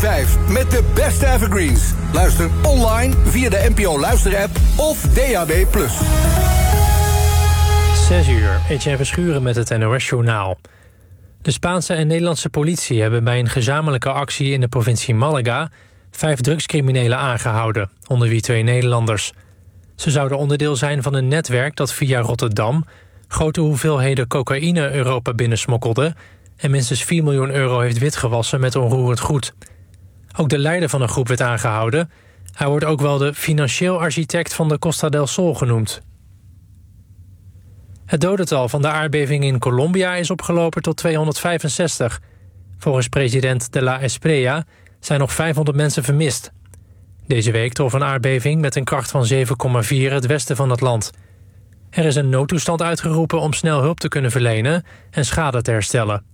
5 met de beste evergreens. Luister online via de NPO Luisterapp of DAB+. 6 uur, Etienne Verschuren met het NOS-journaal. De Spaanse en Nederlandse politie hebben bij een gezamenlijke actie in de provincie Malaga 5 drugscriminelen aangehouden, onder wie 2 Nederlanders. Ze zouden onderdeel zijn van een netwerk dat via Rotterdam grote hoeveelheden cocaïne Europa binnensmokkelde en minstens 4 miljoen euro heeft witgewassen met onroerend goed. Ook de leider van de groep werd aangehouden. Hij wordt ook wel de financieel architect van de Costa del Sol genoemd. Het dodental van de aardbeving in Colombia is opgelopen tot 265. Volgens president de la Espriella zijn nog 500 mensen vermist. Deze week trof een aardbeving met een kracht van 7,4 het westen van het land. Er is een noodtoestand uitgeroepen om snel hulp te kunnen verlenen en schade te herstellen.